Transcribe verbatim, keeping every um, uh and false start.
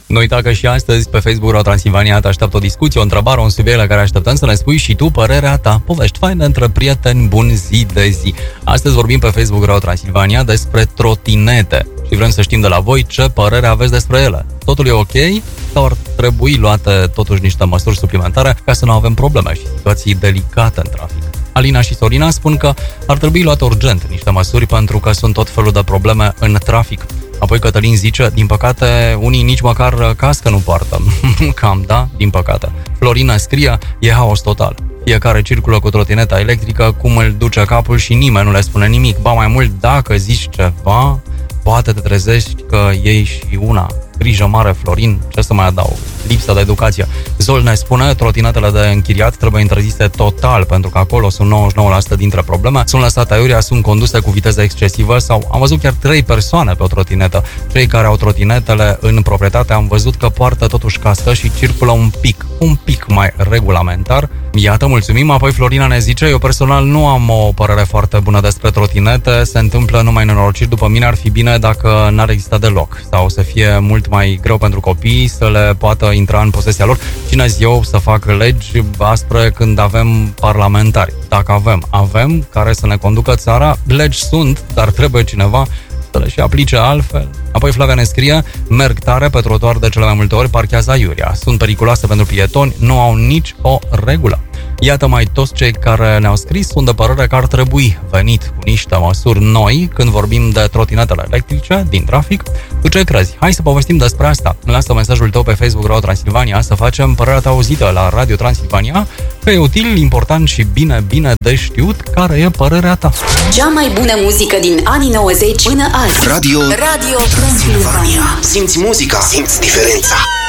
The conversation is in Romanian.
Nu uita că și astăzi pe Facebook Ro Transilvania te așteaptă o discuție, o întrebare, un subiect la care așteptăm să ne spui și tu părerea ta. Povești faine între prieteni buni zi de zi. Astăzi vorbim pe Facebook Ro Transilvania despre trotinete și vrem să știm de la voi ce părere aveți despre ele. Totul e ok sau ar trebui luate totuși niște măsuri suplimentare ca să nu avem probleme și situații delicate în trafic? Alina și Sorina spun că ar trebui luate urgent niște măsuri pentru că sunt tot felul de probleme în trafic. Apoi Cătălin zice, din păcate, unii nici măcar cască nu poartă. Cam da, din păcate. Florina scrie, e haos total. Fiecare circulă cu trotineta electrică, cum îl duce capul și nimeni nu le spune nimic. Ba mai mult, dacă zici ceva, poate te trezești că iei și una. Grijă mare, Florin, ce să mai adaug? Lipsa de educație. Zol ne spune, trotinetele de închiriat trebuie interzise total, pentru că acolo sunt nouăzeci și nouă la sută dintre probleme. Sunt lăsate aiurea, sunt conduse cu viteză excesivă sau am văzut chiar trei persoane pe o trotinetă. Cei care au trotinetele în proprietate am văzut că poartă totuși cască și circulă un pic, un pic mai regulamentar. Iată, mulțumim. Apoi Florina ne zice, eu personal nu am o părere foarte bună despre trotinete, se întâmplă numai nenorociri, după mine ar fi bine dacă n-ar exista deloc sau să fie mult mai greu pentru copii să le poată intra în posesia lor. Cine zi eu să fac legi aspre când avem parlamentari? Dacă avem, avem care să ne conducă țara, legi sunt, dar trebuie cineva să le și aplice altfel. Apoi Flavia ne scrie, merg tare pe trotuar de cele mai multe ori, parchează aiurea. Sunt periculoase pentru pietoni, nu au nici o regulă. Iată, mai toți cei care ne-au scris sunt de părere că ar trebui venit cu niște măsuri noi când vorbim de trotinetele electrice din trafic. Tu ce crezi? Hai să povestim despre asta. Lasă mesajul tău pe Facebook Ro Transilvania să facem părerea ta auzită la Radio Transilvania, că e util, important și bine, bine de știut care e părerea ta. Cea mai bună muzică din anii nouăzeci până azi. Radio, Radio Transilvania. Simți muzica, simți diferența.